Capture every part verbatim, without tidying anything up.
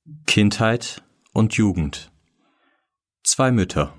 Kindheit und Jugend. Zwei Mütter.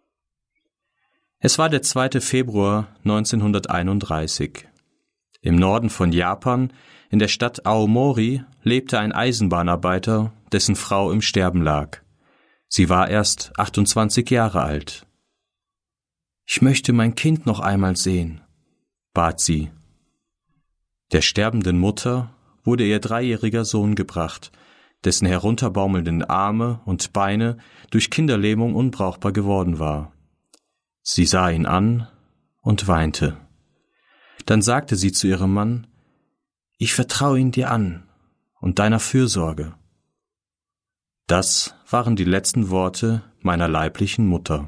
Es war der zweite Februar neunzehnhunderteinunddreißig. Im Norden von Japan, in der Stadt Aomori, lebte ein Eisenbahnarbeiter, dessen Frau im Sterben lag. Sie war erst achtundzwanzig Jahre alt. »Ich möchte mein Kind noch einmal sehen«, bat sie. Der sterbenden Mutter wurde ihr dreijähriger Sohn gebracht, dessen herunterbaumelnden Arme und Beine durch Kinderlähmung unbrauchbar geworden war. Sie sah ihn an und weinte. Dann sagte sie zu ihrem Mann: »Ich vertraue ihn dir an und deiner Fürsorge.« Das waren die letzten Worte meiner leiblichen Mutter.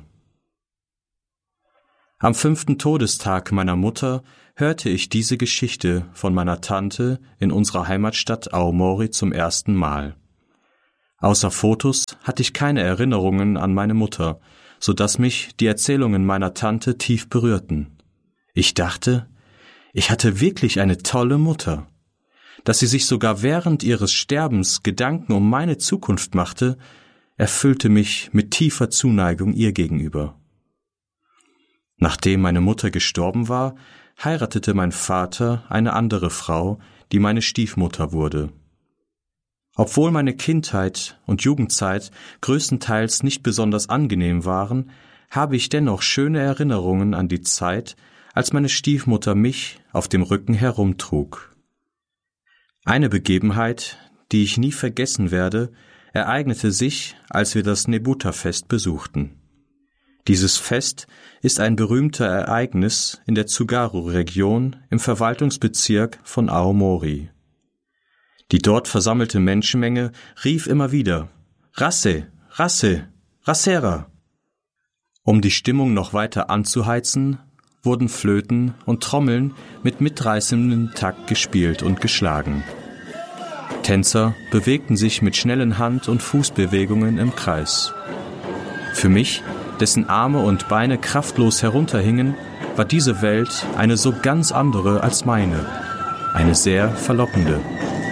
Am fünften Todestag meiner Mutter hörte ich diese Geschichte von meiner Tante in unserer Heimatstadt Aomori zum ersten Mal. Außer Fotos hatte ich keine Erinnerungen an meine Mutter, so dass mich die Erzählungen meiner Tante tief berührten. Ich dachte, ich hatte wirklich eine tolle Mutter. Dass sie sich sogar während ihres Sterbens Gedanken um meine Zukunft machte, erfüllte mich mit tiefer Zuneigung ihr gegenüber. Nachdem meine Mutter gestorben war, heiratete mein Vater eine andere Frau, die meine Stiefmutter wurde. Obwohl meine Kindheit und Jugendzeit größtenteils nicht besonders angenehm waren, habe ich dennoch schöne Erinnerungen an die Zeit, als meine Stiefmutter mich auf dem Rücken herumtrug. Eine Begebenheit, die ich nie vergessen werde, ereignete sich, als wir das Nebuta-Fest besuchten. Dieses Fest ist ein berühmter Ereignis in der Tsugaru-Region im Verwaltungsbezirk von Aomori. Die dort versammelte Menschenmenge rief immer wieder: »Rasse, Rasse, Rasera!« Um die Stimmung noch weiter anzuheizen, wurden Flöten und Trommeln mit mitreißendem Takt gespielt und geschlagen. Tänzer bewegten sich mit schnellen Hand- und Fußbewegungen im Kreis. Für mich, dessen Arme und Beine kraftlos herunterhingen, war diese Welt eine so ganz andere als meine, eine sehr verlockende.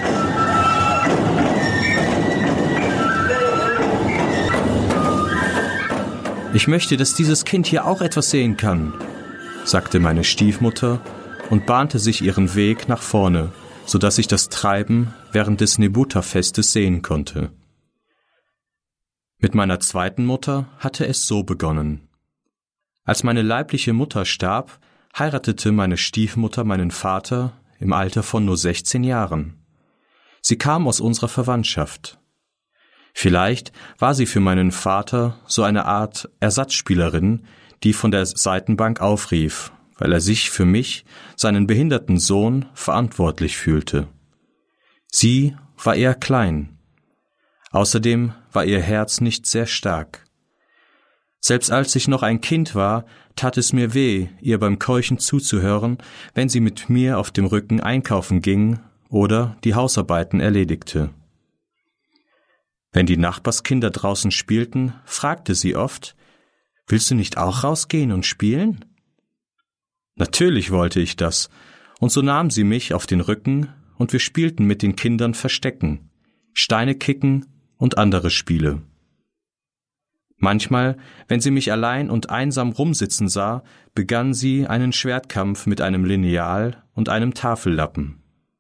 »Ich möchte, dass dieses Kind hier auch etwas sehen kann«, sagte meine Stiefmutter und bahnte sich ihren Weg nach vorne, so dass ich das Treiben während des Nebuta-Festes sehen konnte. Mit meiner zweiten Mutter hatte es so begonnen. Als meine leibliche Mutter starb, heiratete meine Stiefmutter meinen Vater im Alter von nur sechzehn Jahren. Sie kam aus unserer Verwandtschaft. Vielleicht war sie für meinen Vater so eine Art Ersatzspielerin, die von der Seitenbank aufrief, weil er sich für mich, seinen behinderten Sohn, verantwortlich fühlte. Sie war eher klein. Außerdem war ihr Herz nicht sehr stark. Selbst als ich noch ein Kind war, tat es mir weh, ihr beim Keuchen zuzuhören, wenn sie mit mir auf dem Rücken einkaufen ging oder die Hausarbeiten erledigte. Wenn die Nachbarskinder draußen spielten, fragte sie oft: »Willst du nicht auch rausgehen und spielen?« Natürlich wollte ich das, und so nahm sie mich auf den Rücken und wir spielten mit den Kindern Verstecken, Steine kicken und andere Spiele. Manchmal, wenn sie mich allein und einsam rumsitzen sah, begann sie einen Schwertkampf mit einem Lineal und einem Tafellappen.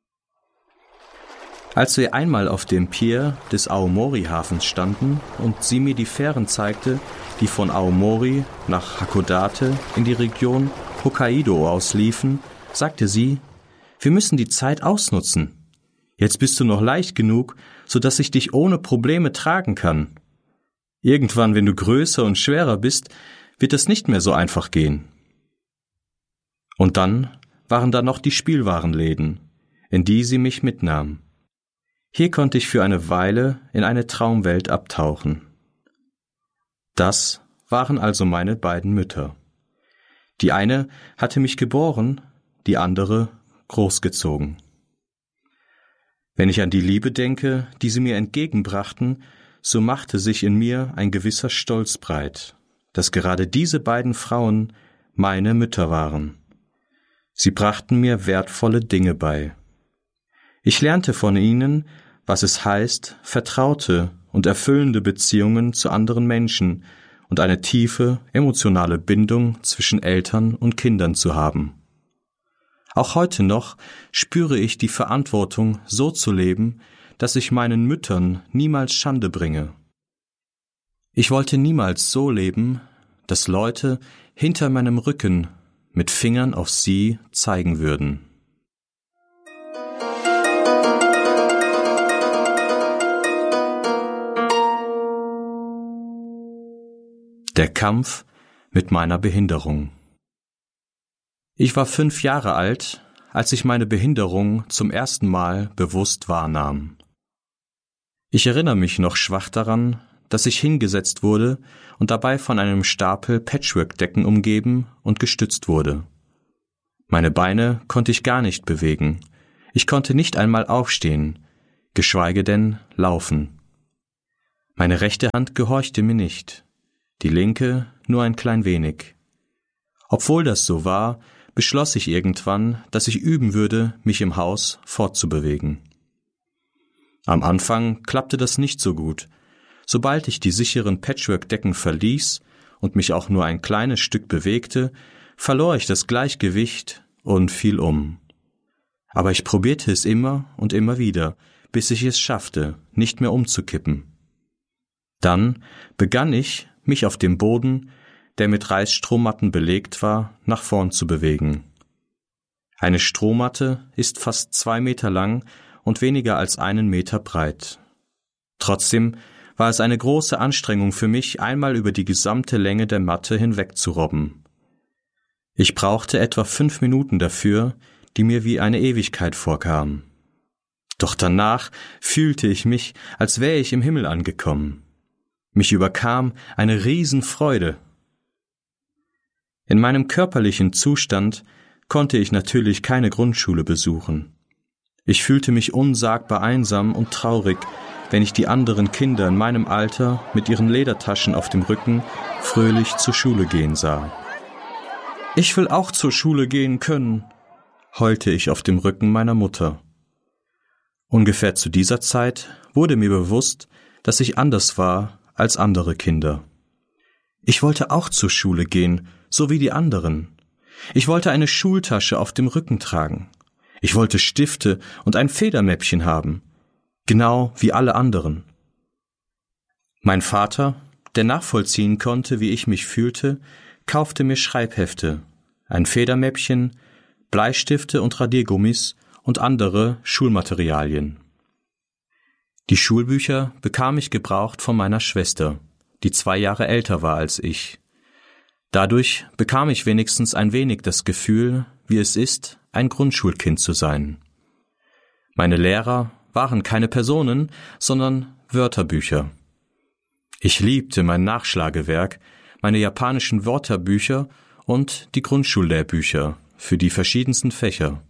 Als wir einmal auf dem Pier des Aomori-Hafens standen und sie mir die Fähren zeigte, die von Aomori nach Hakodate in die Region Hokkaido ausliefen, sagte sie: »Wir müssen die Zeit ausnutzen. Jetzt bist du noch leicht genug, so dass ich dich ohne Probleme tragen kann. Irgendwann, wenn du größer und schwerer bist, wird es nicht mehr so einfach gehen.« Und dann waren da noch die Spielwarenläden, in die sie mich mitnahm. Hier konnte ich für eine Weile in eine Traumwelt abtauchen. Das waren also meine beiden Mütter. Die eine hatte mich geboren, die andere großgezogen. Wenn ich an die Liebe denke, die sie mir entgegenbrachten, so machte sich in mir ein gewisser Stolz breit, dass gerade diese beiden Frauen meine Mütter waren. Sie brachten mir wertvolle Dinge bei. Ich lernte von ihnen, was es heißt, vertraute und erfüllende Beziehungen zu anderen Menschen und eine tiefe emotionale Bindung zwischen Eltern und Kindern zu haben. Auch heute noch spüre ich die Verantwortung, so zu leben, dass ich meinen Müttern niemals Schande bringe. Ich wollte niemals so leben, dass Leute hinter meinem Rücken mit Fingern auf sie zeigen würden. Der Kampf mit meiner Behinderung. Ich war fünf Jahre alt, als ich meine Behinderung zum ersten Mal bewusst wahrnahm. Ich erinnere mich noch schwach daran, dass ich hingesetzt wurde und dabei von einem Stapel Patchwork-Decken umgeben und gestützt wurde. Meine Beine konnte ich gar nicht bewegen. Ich konnte nicht einmal aufstehen, geschweige denn laufen. Meine rechte Hand gehorchte mir nicht, die linke nur ein klein wenig. Obwohl das so war, beschloss ich irgendwann, dass ich üben würde, mich im Haus fortzubewegen. Am Anfang klappte das nicht so gut. Sobald ich die sicheren Patchwork-Decken verließ und mich auch nur ein kleines Stück bewegte, verlor ich das Gleichgewicht und fiel um. Aber ich probierte es immer und immer wieder, bis ich es schaffte, nicht mehr umzukippen. Dann begann ich, mich auf dem Boden, der mit Reisstrohmatten belegt war, nach vorn zu bewegen. Eine Strohmatte ist fast zwei Meter lang und weniger als einen Meter breit. Trotzdem war es eine große Anstrengung für mich, einmal über die gesamte Länge der Matte hinweg zu robben. Ich brauchte etwa fünf Minuten dafür, die mir wie eine Ewigkeit vorkamen. Doch danach fühlte ich mich, als wäre ich im Himmel angekommen. Mich überkam eine Riesenfreude. In meinem körperlichen Zustand konnte ich natürlich keine Grundschule besuchen. Ich fühlte mich unsagbar einsam und traurig, wenn ich die anderen Kinder in meinem Alter mit ihren Ledertaschen auf dem Rücken fröhlich zur Schule gehen sah. »Ich will auch zur Schule gehen können«, heulte ich auf dem Rücken meiner Mutter. Ungefähr zu dieser Zeit wurde mir bewusst, dass ich anders war als andere Kinder. Ich wollte auch zur Schule gehen, so wie die anderen. Ich wollte eine Schultasche auf dem Rücken tragen. Ich wollte Stifte und ein Federmäppchen haben, genau wie alle anderen. Mein Vater, der nachvollziehen konnte, wie ich mich fühlte, kaufte mir Schreibhefte, ein Federmäppchen, Bleistifte und Radiergummis und andere Schulmaterialien. Die Schulbücher bekam ich gebraucht von meiner Schwester, die zwei Jahre älter war als ich. Dadurch bekam ich wenigstens ein wenig das Gefühl, wie es ist, ein Grundschulkind zu sein. Meine Lehrer waren keine Personen, sondern Wörterbücher. Ich liebte mein Nachschlagewerk, meine japanischen Wörterbücher und die Grundschullehrbücher für die verschiedensten Fächer.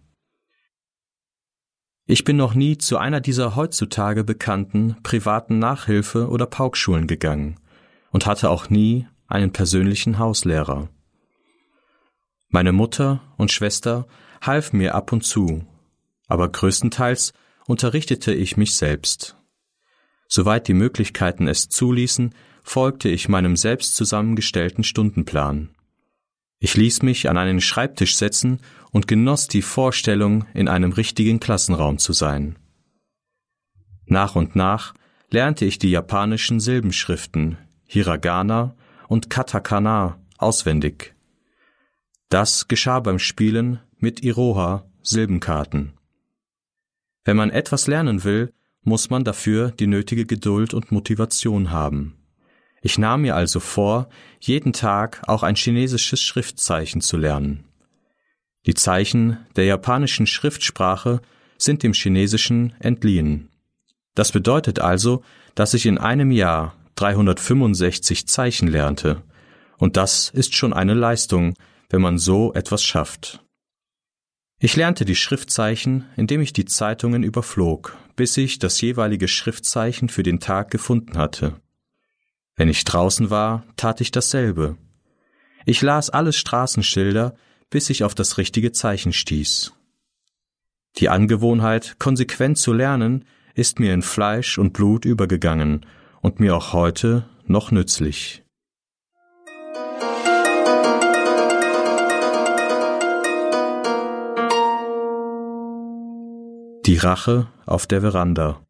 Ich bin noch nie zu einer dieser heutzutage bekannten privaten Nachhilfe- oder Paukschulen gegangen und hatte auch nie einen persönlichen Hauslehrer. Meine Mutter und Schwester halfen mir ab und zu, aber größtenteils unterrichtete ich mich selbst. Soweit die Möglichkeiten es zuließen, folgte ich meinem selbst zusammengestellten Stundenplan. Ich ließ mich an einen Schreibtisch setzen und genoss die Vorstellung, in einem richtigen Klassenraum zu sein. Nach und nach lernte ich die japanischen Silbenschriften, Hiragana und Katakana, auswendig. Das geschah beim Spielen mit Iroha, Silbenkarten. Wenn man etwas lernen will, muss man dafür die nötige Geduld und Motivation haben. Ich nahm mir also vor, jeden Tag auch ein chinesisches Schriftzeichen zu lernen. Die Zeichen der japanischen Schriftsprache sind dem Chinesischen entliehen. Das bedeutet also, dass ich in einem Jahr dreihundertfünfundsechzig Zeichen lernte. Und das ist schon eine Leistung, wenn man so etwas schafft. Ich lernte die Schriftzeichen, indem ich die Zeitungen überflog, bis ich das jeweilige Schriftzeichen für den Tag gefunden hatte. Wenn ich draußen war, tat ich dasselbe. Ich las alle Straßenschilder, bis ich auf das richtige Zeichen stieß. Die Angewohnheit, konsequent zu lernen, ist mir in Fleisch und Blut übergegangen und mir auch heute noch nützlich. Die Rache auf der Veranda.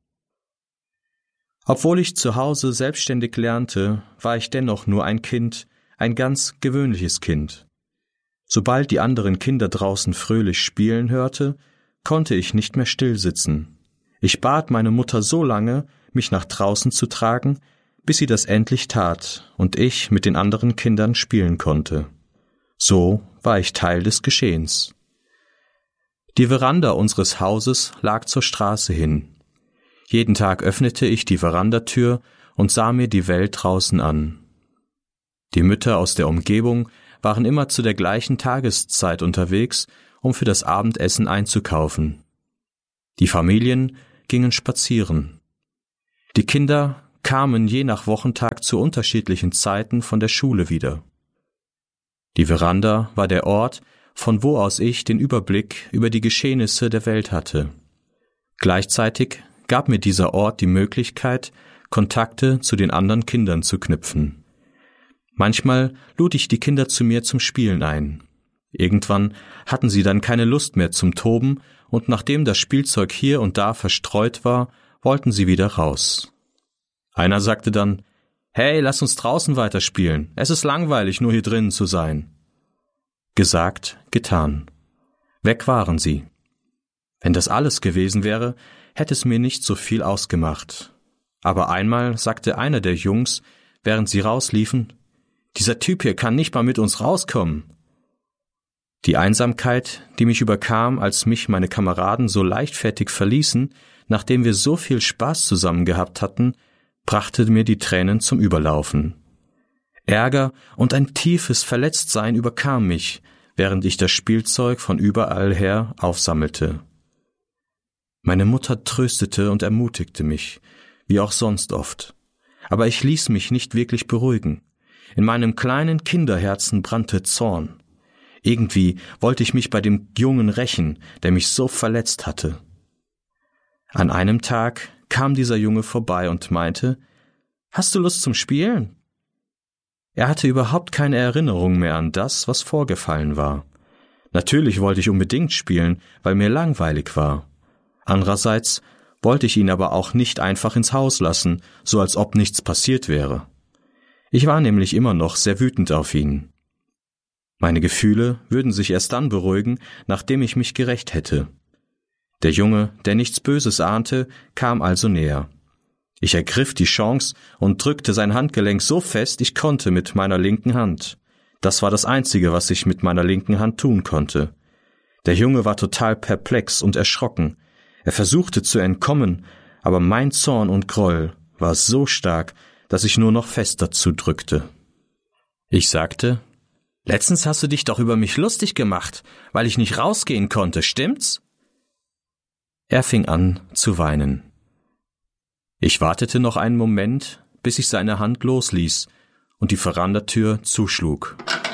Obwohl ich zu Hause selbstständig lernte, war ich dennoch nur ein Kind, ein ganz gewöhnliches Kind. Sobald die anderen Kinder draußen fröhlich spielen hörte, konnte ich nicht mehr stillsitzen. Ich bat meine Mutter so lange, mich nach draußen zu tragen, bis sie das endlich tat und ich mit den anderen Kindern spielen konnte. So war ich Teil des Geschehens. Die Veranda unseres Hauses lag zur Straße hin. Jeden Tag öffnete ich die Verandatür und sah mir die Welt draußen an. Die Mütter aus der Umgebung waren immer zu der gleichen Tageszeit unterwegs, um für das Abendessen einzukaufen. Die Familien gingen spazieren. Die Kinder kamen je nach Wochentag zu unterschiedlichen Zeiten von der Schule wieder. Die Veranda war der Ort, von wo aus ich den Überblick über die Geschehnisse der Welt hatte. Gleichzeitig gab mir dieser Ort die Möglichkeit, Kontakte zu den anderen Kindern zu knüpfen. Manchmal lud ich die Kinder zu mir zum Spielen ein. Irgendwann hatten sie dann keine Lust mehr zum Toben, und nachdem das Spielzeug hier und da verstreut war, wollten sie wieder raus. Einer sagte dann: »Hey, lass uns draußen weiterspielen. Es ist langweilig, nur hier drinnen zu sein.« Gesagt, getan. Weg waren sie. Wenn das alles gewesen wäre, hätte es mir nicht so viel ausgemacht. Aber einmal sagte einer der Jungs, während sie rausliefen: »Dieser Typ hier kann nicht mal mit uns rauskommen.« Die Einsamkeit, die mich überkam, als mich meine Kameraden so leichtfertig verließen, nachdem wir so viel Spaß zusammen gehabt hatten, brachte mir die Tränen zum Überlaufen. Ärger und ein tiefes Verletztsein überkam mich, während ich das Spielzeug von überall her aufsammelte. Meine Mutter tröstete und ermutigte mich, wie auch sonst oft. Aber ich ließ mich nicht wirklich beruhigen. In meinem kleinen Kinderherzen brannte Zorn. Irgendwie wollte ich mich bei dem Jungen rächen, der mich so verletzt hatte. An einem Tag kam dieser Junge vorbei und meinte: »Hast du Lust zum Spielen?« Er hatte überhaupt keine Erinnerung mehr an das, was vorgefallen war. Natürlich wollte ich unbedingt spielen, weil mir langweilig war. Andererseits wollte ich ihn aber auch nicht einfach ins Haus lassen, so als ob nichts passiert wäre. Ich war nämlich immer noch sehr wütend auf ihn. Meine Gefühle würden sich erst dann beruhigen, nachdem ich mich gerächt hätte. Der Junge, der nichts Böses ahnte, kam also näher. Ich ergriff die Chance und drückte sein Handgelenk so fest ich konnte mit meiner linken Hand. Das war das Einzige, was ich mit meiner linken Hand tun konnte. Der Junge war total perplex und erschrocken. Er versuchte zu entkommen, aber mein Zorn und Groll war so stark, dass ich nur noch fester zudrückte. Ich sagte: »Letztens hast du dich doch über mich lustig gemacht, weil ich nicht rausgehen konnte, stimmt's?« Er fing an zu weinen. Ich wartete noch einen Moment, bis ich seine Hand losließ und die Verandatür zuschlug.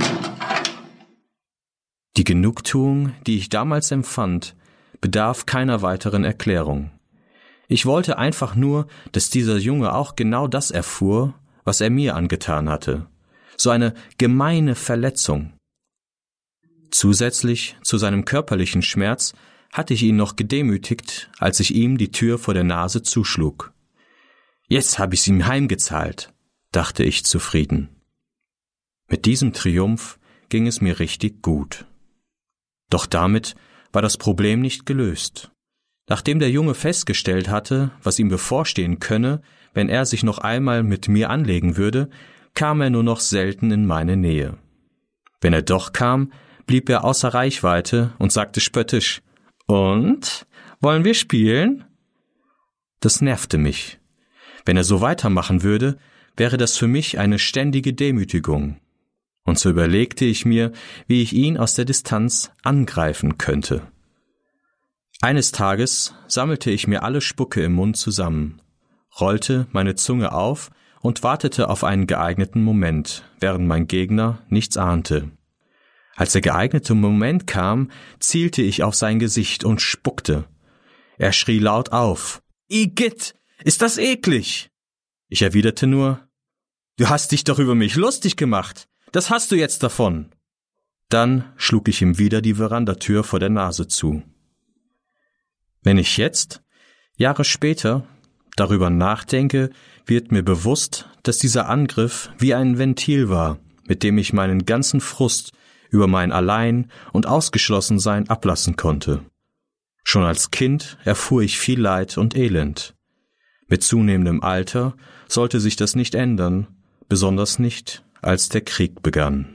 Die Genugtuung, die ich damals empfand, bedarf keiner weiteren Erklärung. Ich wollte einfach nur, dass dieser Junge auch genau das erfuhr, was er mir angetan hatte. So eine gemeine Verletzung. Zusätzlich zu seinem körperlichen Schmerz hatte ich ihn noch gedemütigt, als ich ihm die Tür vor der Nase zuschlug. Jetzt habe ich's ihm heimgezahlt, dachte ich zufrieden. Mit diesem Triumph ging es mir richtig gut. Doch damit war das Problem nicht gelöst. Nachdem der Junge festgestellt hatte, was ihm bevorstehen könne, wenn er sich noch einmal mit mir anlegen würde, kam er nur noch selten in meine Nähe. Wenn er doch kam, blieb er außer Reichweite und sagte spöttisch: »Und? Wollen wir spielen?« Das nervte mich. Wenn er so weitermachen würde, wäre das für mich eine ständige Demütigung. Und so überlegte ich mir, wie ich ihn aus der Distanz angreifen könnte. Eines Tages sammelte ich mir alle Spucke im Mund zusammen, rollte meine Zunge auf und wartete auf einen geeigneten Moment, während mein Gegner nichts ahnte. Als der geeignete Moment kam, zielte ich auf sein Gesicht und spuckte. Er schrie laut auf, Igitt, ist das eklig! Ich erwiderte nur, du hast dich doch über mich lustig gemacht. Das hast du jetzt davon. Dann schlug ich ihm wieder die Verandatür vor der Nase zu. Wenn ich jetzt, Jahre später, darüber nachdenke, wird mir bewusst, dass dieser Angriff wie ein Ventil war, mit dem ich meinen ganzen Frust über mein Allein- und Ausgeschlossensein ablassen konnte. Schon als Kind erfuhr ich viel Leid und Elend. Mit zunehmendem Alter sollte sich das nicht ändern, besonders nicht, als der Krieg begann.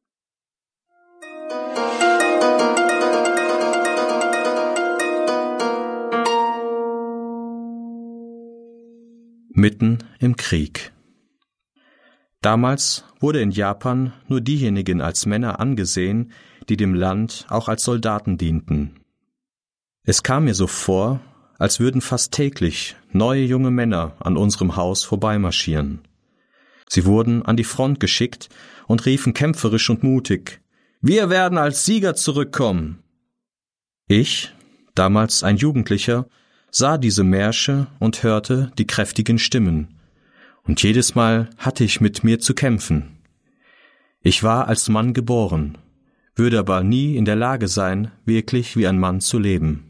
Mitten im Krieg. Damals wurde in Japan nur diejenigen als Männer angesehen, die dem Land auch als Soldaten dienten. Es kam mir so vor, als würden fast täglich neue junge Männer an unserem Haus vorbeimarschieren. Sie wurden an die Front geschickt und riefen kämpferisch und mutig, »Wir werden als Sieger zurückkommen!« Ich, damals ein Jugendlicher, sah diese Märsche und hörte die kräftigen Stimmen, und jedes Mal hatte ich mit mir zu kämpfen. Ich war als Mann geboren, würde aber nie in der Lage sein, wirklich wie ein Mann zu leben.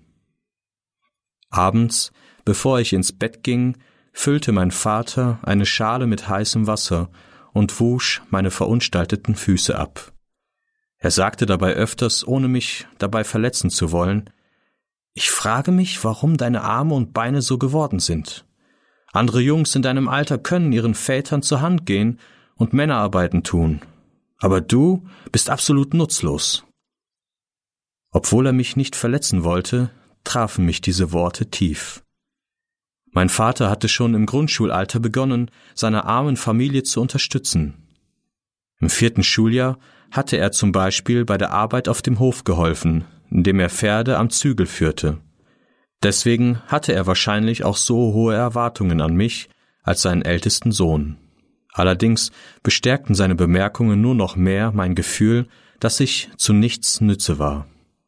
Abends, bevor ich ins Bett ging, füllte mein Vater eine Schale mit heißem Wasser und wusch meine verunstalteten Füße ab. Er sagte dabei öfters, ohne mich dabei verletzen zu wollen, »Ich frage mich, warum deine Arme und Beine so geworden sind. Andere Jungs in deinem Alter können ihren Vätern zur Hand gehen und Männerarbeiten tun. Aber du bist absolut nutzlos.« Obwohl er mich nicht verletzen wollte, trafen mich diese Worte tief. Mein Vater hatte schon im Grundschulalter begonnen, seine armen Familie zu unterstützen. Im vierten Schuljahr hatte er zum Beispiel bei der Arbeit auf dem Hof geholfen, indem er Pferde am Zügel führte. Deswegen hatte er wahrscheinlich auch so hohe Erwartungen an mich als seinen ältesten Sohn. Allerdings bestärkten seine Bemerkungen nur noch mehr mein Gefühl, dass ich zu nichts nütze war.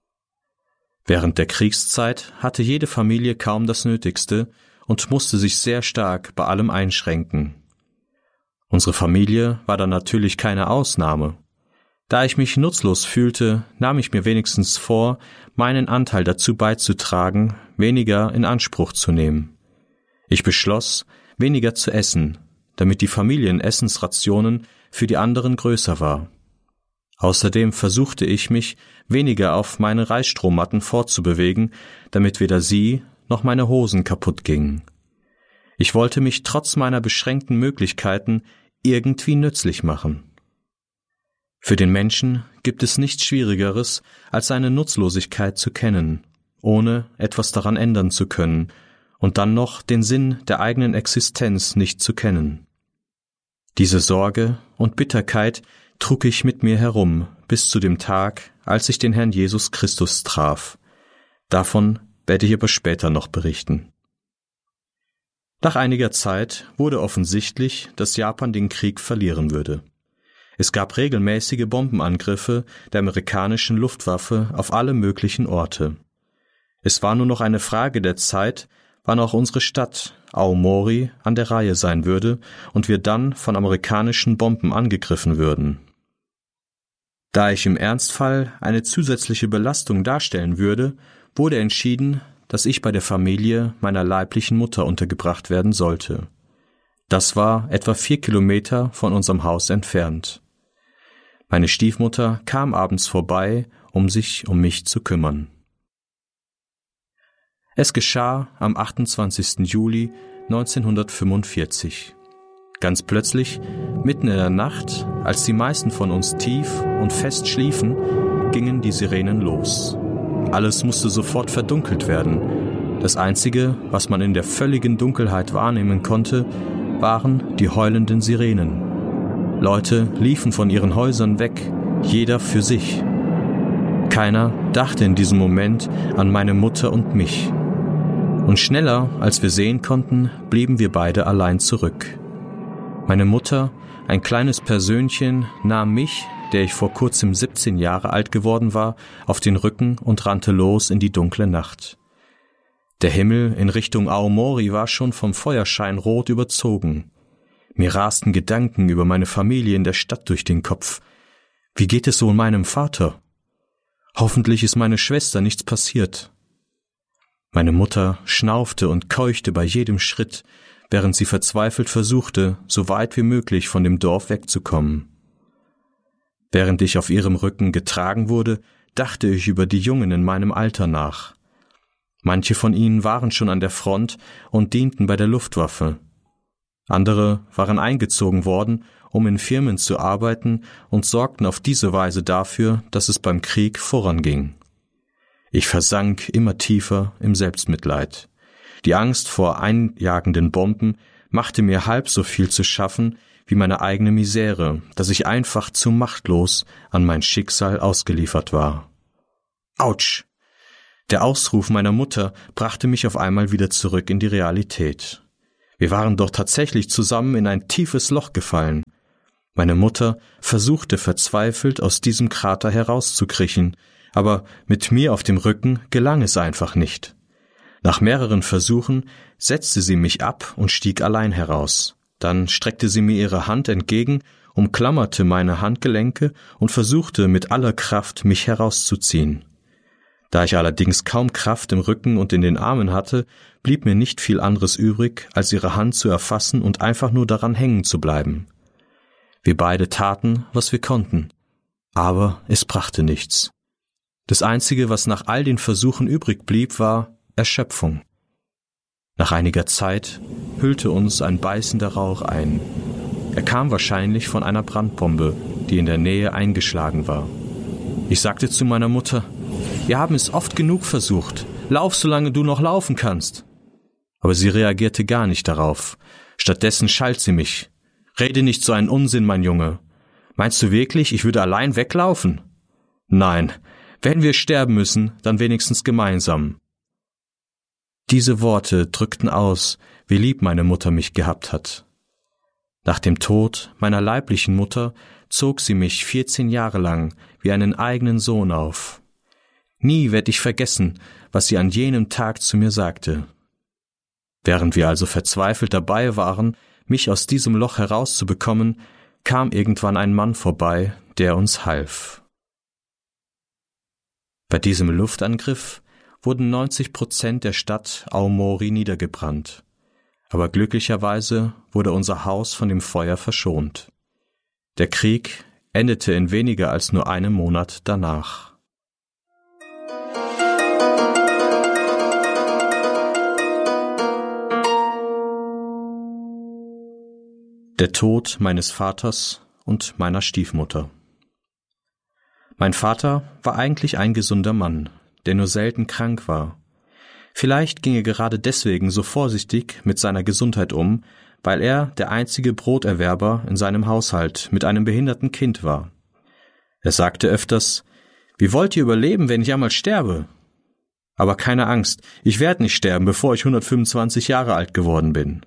Während der Kriegszeit hatte jede Familie kaum das Nötigste und musste sich sehr stark bei allem einschränken. Unsere Familie war dann natürlich keine Ausnahme. Da ich mich nutzlos fühlte, nahm ich mir wenigstens vor, meinen Anteil dazu beizutragen, weniger in Anspruch zu nehmen. Ich beschloss, weniger zu essen, damit die Familienessensrationen für die anderen größer war. Außerdem versuchte ich mich, weniger auf meine Reisstrohmatten fortzubewegen, damit weder sie noch meine Hosen kaputt gingen. Ich wollte mich trotz meiner beschränkten Möglichkeiten irgendwie nützlich machen. Für den Menschen gibt es nichts Schwierigeres, als seine Nutzlosigkeit zu kennen, ohne etwas daran ändern zu können und dann noch den Sinn der eigenen Existenz nicht zu kennen. Diese Sorge und Bitterkeit trug ich mit mir herum bis zu dem Tag, als ich den Herrn Jesus Christus traf. Davon werde ich aber später noch berichten. Nach einiger Zeit wurde offensichtlich, dass Japan den Krieg verlieren würde. Es gab regelmäßige Bombenangriffe der amerikanischen Luftwaffe auf alle möglichen Orte. Es war nur noch eine Frage der Zeit, wann auch unsere Stadt Aomori an der Reihe sein würde und wir dann von amerikanischen Bomben angegriffen würden. Da ich im Ernstfall eine zusätzliche Belastung darstellen würde, wurde entschieden, dass ich bei der Familie meiner leiblichen Mutter untergebracht werden sollte. Das war etwa vier Kilometer von unserem Haus entfernt. Meine Stiefmutter kam abends vorbei, um sich um mich zu kümmern. Es geschah am achtundzwanzigsten Juli neunzehnhundertfünfundvierzig. Ganz plötzlich, mitten in der Nacht, als die meisten von uns tief und fest schliefen, gingen die Sirenen los. Alles musste sofort verdunkelt werden. Das Einzige, was man in der völligen Dunkelheit wahrnehmen konnte, waren die heulenden Sirenen. Leute liefen von ihren Häusern weg, jeder für sich. Keiner dachte in diesem Moment an meine Mutter und mich. Und schneller, als wir sehen konnten, blieben wir beide allein zurück. Meine Mutter, ein kleines Persönchen, nahm mich, der ich vor kurzem siebzehn Jahre alt geworden war, auf den Rücken und rannte los in die dunkle Nacht. Der Himmel in Richtung Aomori war schon vom Feuerschein rot überzogen. Mir rasten Gedanken über meine Familie in der Stadt durch den Kopf. Wie geht es so meinem Vater? Hoffentlich ist meiner Schwester nichts passiert. Meine Mutter schnaufte und keuchte bei jedem Schritt, während sie verzweifelt versuchte, so weit wie möglich von dem Dorf wegzukommen. Während ich auf ihrem Rücken getragen wurde, dachte ich über die Jungen in meinem Alter nach. Manche von ihnen waren schon an der Front und dienten bei der Luftwaffe. Andere waren eingezogen worden, um in Firmen zu arbeiten und sorgten auf diese Weise dafür, dass es beim Krieg voranging. Ich versank immer tiefer im Selbstmitleid. Die Angst vor einjagenden Bomben machte mir halb so viel zu schaffen wie meine eigene Misere, dass ich einfach zu machtlos an mein Schicksal ausgeliefert war. Autsch! Der Ausruf meiner Mutter brachte mich auf einmal wieder zurück in die Realität. Wir waren doch tatsächlich zusammen in ein tiefes Loch gefallen. Meine Mutter versuchte verzweifelt, aus diesem Krater herauszukriechen, aber mit mir auf dem Rücken gelang es einfach nicht. Nach mehreren Versuchen setzte sie mich ab und stieg allein heraus. Dann streckte sie mir ihre Hand entgegen, umklammerte meine Handgelenke und versuchte mit aller Kraft, mich herauszuziehen. Da ich allerdings kaum Kraft im Rücken und in den Armen hatte, blieb mir nicht viel anderes übrig, als ihre Hand zu erfassen und einfach nur daran hängen zu bleiben. Wir beide taten, was wir konnten, aber es brachte nichts. Das Einzige, was nach all den Versuchen übrig blieb, war Erschöpfung. Nach einiger Zeit hüllte uns ein beißender Rauch ein. Er kam wahrscheinlich von einer Brandbombe, die in der Nähe eingeschlagen war. Ich sagte zu meiner Mutter: Wir haben es oft genug versucht. Lauf, solange du noch laufen kannst. Aber sie reagierte gar nicht darauf. Stattdessen schalt sie mich. Rede nicht so einen Unsinn, mein Junge. Meinst du wirklich, ich würde allein weglaufen? Nein, wenn wir sterben müssen, dann wenigstens gemeinsam. Diese Worte drückten aus, wie lieb meine Mutter mich gehabt hat. Nach dem Tod meiner leiblichen Mutter zog sie mich vierzehn Jahre lang wie einen eigenen Sohn auf. Nie werde ich vergessen, was sie an jenem Tag zu mir sagte. Während wir also verzweifelt dabei waren, mich aus diesem Loch herauszubekommen, kam irgendwann ein Mann vorbei, der uns half. Bei diesem Luftangriff wurden neunzig Prozent der Stadt Aomori niedergebrannt, aber glücklicherweise wurde unser Haus von dem Feuer verschont. Der Krieg endete in weniger als nur einem Monat danach. Der Tod meines Vaters und meiner Stiefmutter. Mein Vater war eigentlich ein gesunder Mann, der nur selten krank war. Vielleicht ging er gerade deswegen so vorsichtig mit seiner Gesundheit um, weil er der einzige Broterwerber in seinem Haushalt mit einem behinderten Kind war. Er sagte öfters: Wie wollt ihr überleben, wenn ich einmal sterbe? Aber keine Angst, ich werde nicht sterben, bevor ich hundertfünfundzwanzig Jahre alt geworden bin.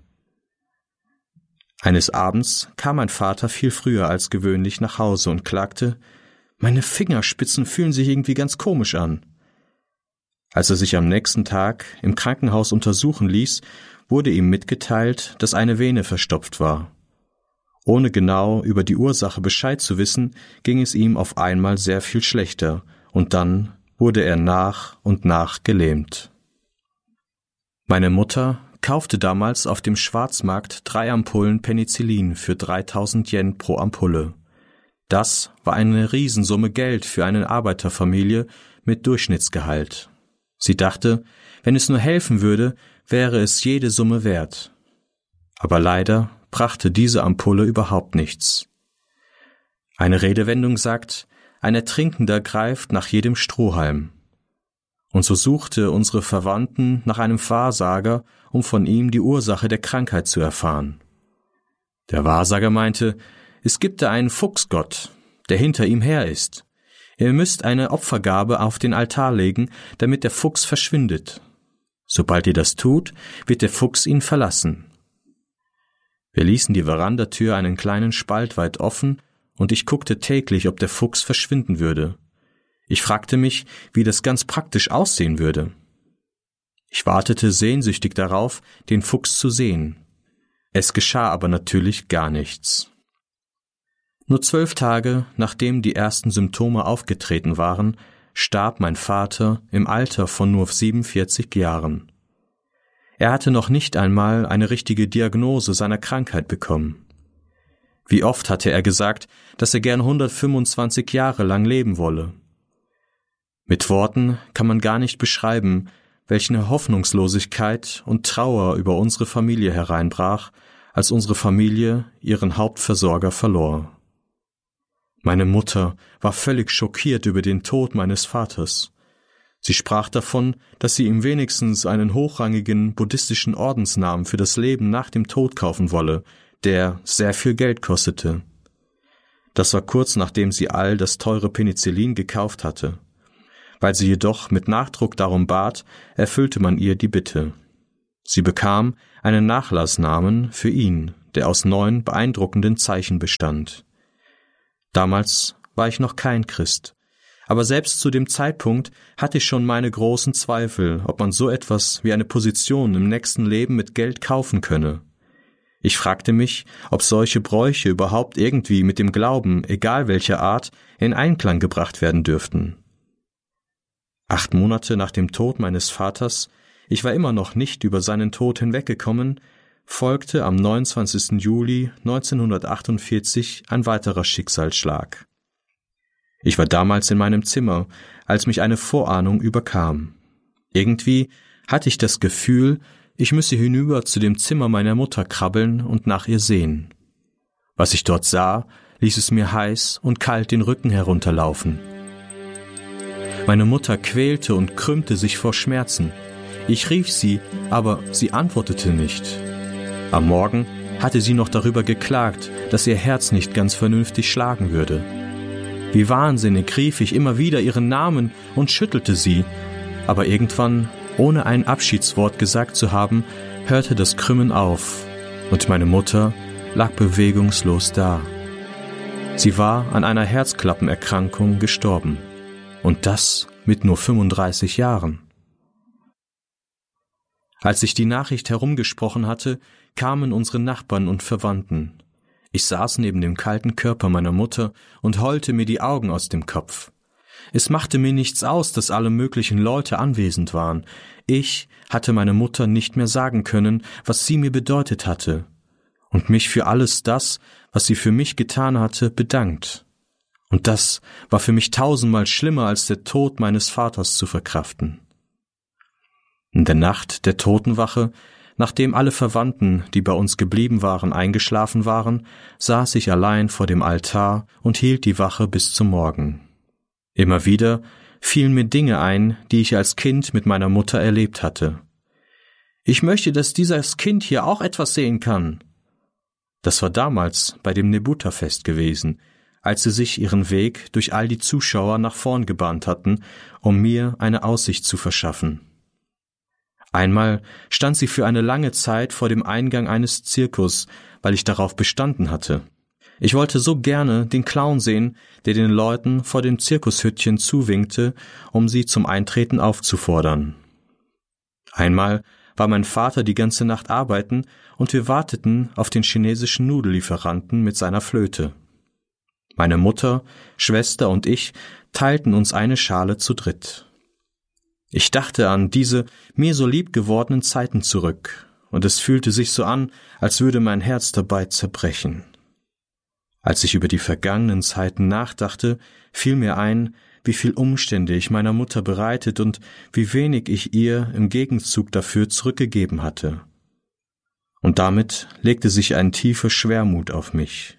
Eines Abends kam mein Vater viel früher als gewöhnlich nach Hause und klagte: Meine Fingerspitzen fühlen sich irgendwie ganz komisch an. Als er sich am nächsten Tag im Krankenhaus untersuchen ließ, wurde ihm mitgeteilt, dass eine Vene verstopft war. Ohne genau über die Ursache Bescheid zu wissen, ging es ihm auf einmal sehr viel schlechter, und dann wurde er nach und nach gelähmt. Meine Mutter kaufte damals auf dem Schwarzmarkt drei Ampullen Penicillin für dreitausend Yen pro Ampulle. Das war eine Riesensumme Geld für eine Arbeiterfamilie mit Durchschnittsgehalt. Sie dachte, wenn es nur helfen würde, wäre es jede Summe wert. Aber leider brachte diese Ampulle überhaupt nichts. Eine Redewendung sagt: Ein Ertrinkender greift nach jedem Strohhalm. Und so suchte unsere Verwandten nach einem Wahrsager, um von ihm die Ursache der Krankheit zu erfahren. Der Wahrsager meinte, es gibt da einen Fuchsgott, der hinter ihm her ist. Ihr müsst eine Opfergabe auf den Altar legen, damit der Fuchs verschwindet. Sobald ihr das tut, wird der Fuchs ihn verlassen. Wir ließen die Verandatür einen kleinen Spalt weit offen, und ich guckte täglich, ob der Fuchs verschwinden würde. Ich fragte mich, wie das ganz praktisch aussehen würde. Ich wartete sehnsüchtig darauf, den Fuchs zu sehen. Es geschah aber natürlich gar nichts. Nur zwölf Tage, nachdem die ersten Symptome aufgetreten waren, starb mein Vater im Alter von nur siebenundvierzig Jahren. Er hatte noch nicht einmal eine richtige Diagnose seiner Krankheit bekommen. Wie oft hatte er gesagt, dass er gern hundertfünfundzwanzig Jahre lang leben wolle. Mit Worten kann man gar nicht beschreiben, welche Hoffnungslosigkeit und Trauer über unsere Familie hereinbrach, als unsere Familie ihren Hauptversorger verlor. Meine Mutter war völlig schockiert über den Tod meines Vaters. Sie sprach davon, dass sie ihm wenigstens einen hochrangigen buddhistischen Ordensnamen für das Leben nach dem Tod kaufen wolle, der sehr viel Geld kostete. Das war kurz nachdem sie all das teure Penicillin gekauft hatte. Weil sie jedoch mit Nachdruck darum bat, erfüllte man ihr die Bitte. Sie bekam einen Nachlassnamen für ihn, der aus neun beeindruckenden Zeichen bestand. Damals war ich noch kein Christ, aber selbst zu dem Zeitpunkt hatte ich schon meine großen Zweifel, ob man so etwas wie eine Position im nächsten Leben mit Geld kaufen könne. Ich fragte mich, ob solche Bräuche überhaupt irgendwie mit dem Glauben, egal welcher Art, in Einklang gebracht werden dürften. Acht Monate nach dem Tod meines Vaters, ich war immer noch nicht über seinen Tod hinweggekommen, folgte am neunundzwanzigsten Juli neunzehnhundertachtundvierzig ein weiterer Schicksalsschlag. Ich war damals in meinem Zimmer, als mich eine Vorahnung überkam. Irgendwie hatte ich das Gefühl, ich müsse hinüber zu dem Zimmer meiner Mutter krabbeln und nach ihr sehen. Was ich dort sah, ließ es mir heiß und kalt den Rücken herunterlaufen. Meine Mutter quälte und krümmte sich vor Schmerzen. Ich rief sie, aber sie antwortete nicht. Am Morgen hatte sie noch darüber geklagt, dass ihr Herz nicht ganz vernünftig schlagen würde. Wie wahnsinnig rief ich immer wieder ihren Namen und schüttelte sie, aber irgendwann, ohne ein Abschiedswort gesagt zu haben, hörte das Krümmen auf und meine Mutter lag bewegungslos da. Sie war an einer Herzklappenerkrankung gestorben. Und das mit nur fünfunddreißig Jahren. Als ich die Nachricht herumgesprochen hatte, kamen unsere Nachbarn und Verwandten. Ich saß neben dem kalten Körper meiner Mutter und heulte mir die Augen aus dem Kopf. Es machte mir nichts aus, dass alle möglichen Leute anwesend waren. Ich hatte meiner Mutter nicht mehr sagen können, was sie mir bedeutet hatte, und mich für alles das, was sie für mich getan hatte, bedankt. Und das war für mich tausendmal schlimmer, als der Tod meines Vaters zu verkraften. In der Nacht der Totenwache, nachdem alle Verwandten, die bei uns geblieben waren, eingeschlafen waren, saß ich allein vor dem Altar und hielt die Wache bis zum Morgen. Immer wieder fielen mir Dinge ein, die ich als Kind mit meiner Mutter erlebt hatte. Ich möchte, dass dieses Kind hier auch etwas sehen kann. Das war damals bei dem Nebuta-Fest gewesen, als sie sich ihren Weg durch all die Zuschauer nach vorn gebahnt hatten, um mir eine Aussicht zu verschaffen. Einmal stand sie für eine lange Zeit vor dem Eingang eines Zirkus, weil ich darauf bestanden hatte. Ich wollte so gerne den Clown sehen, der den Leuten vor dem Zirkushüttchen zuwinkte, um sie zum Eintreten aufzufordern. Einmal war mein Vater die ganze Nacht arbeiten und wir warteten auf den chinesischen Nudellieferanten mit seiner Flöte. Meine Mutter, Schwester und ich teilten uns eine Schale zu dritt. Ich dachte an diese mir so lieb gewordenen Zeiten zurück, und es fühlte sich so an, als würde mein Herz dabei zerbrechen. Als ich über die vergangenen Zeiten nachdachte, fiel mir ein, wie viel Umstände ich meiner Mutter bereitet und wie wenig ich ihr im Gegenzug dafür zurückgegeben hatte. Und damit legte sich ein tiefer Schwermut auf mich.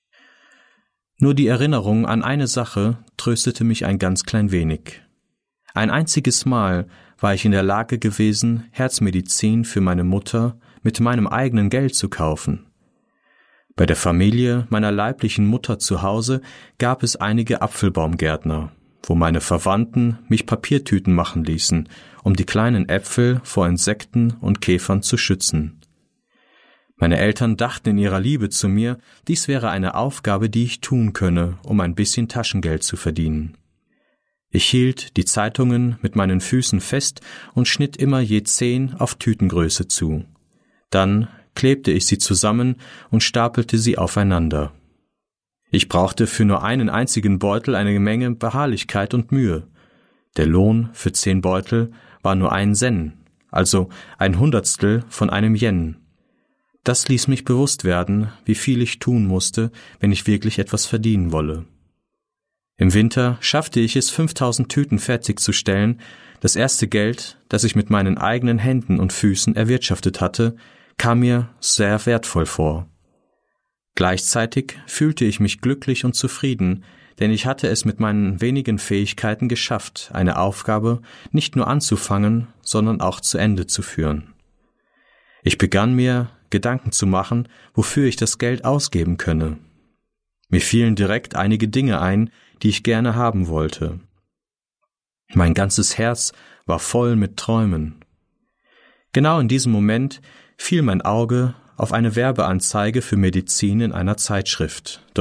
Nur die Erinnerung an eine Sache tröstete mich ein ganz klein wenig. Ein einziges Mal war ich in der Lage gewesen, Herzmedizin für meine Mutter mit meinem eigenen Geld zu kaufen. Bei der Familie meiner leiblichen Mutter zu Hause gab es einige Apfelbaumgärtner, wo meine Verwandten mich Papiertüten machen ließen, um die kleinen Äpfel vor Insekten und Käfern zu schützen. Meine Eltern dachten in ihrer Liebe zu mir, dies wäre eine Aufgabe, die ich tun könne, um ein bisschen Taschengeld zu verdienen. Ich hielt die Zeitungen mit meinen Füßen fest und schnitt immer je zehn auf Tütengröße zu. Dann klebte ich sie zusammen und stapelte sie aufeinander. Ich brauchte für nur einen einzigen Beutel eine Menge Beharrlichkeit und Mühe. Der Lohn für zehn Beutel war nur ein Sen, also ein Hundertstel von einem Yen. Das ließ mich bewusst werden, wie viel ich tun musste, wenn ich wirklich etwas verdienen wolle. Im Winter schaffte ich es, fünftausend Tüten fertigzustellen. Das erste Geld, das ich mit meinen eigenen Händen und Füßen erwirtschaftet hatte, kam mir sehr wertvoll vor. Gleichzeitig fühlte ich mich glücklich und zufrieden, denn ich hatte es mit meinen wenigen Fähigkeiten geschafft, eine Aufgabe nicht nur anzufangen, sondern auch zu Ende zu führen. Ich begann mir Gedanken zu machen, wofür ich das Geld ausgeben könne. Mir fielen direkt einige Dinge ein, die ich gerne haben wollte. Mein ganzes Herz war voll mit Träumen. Genau in diesem Moment fiel mein Auge auf eine Werbeanzeige für Medizin in einer Zeitschrift.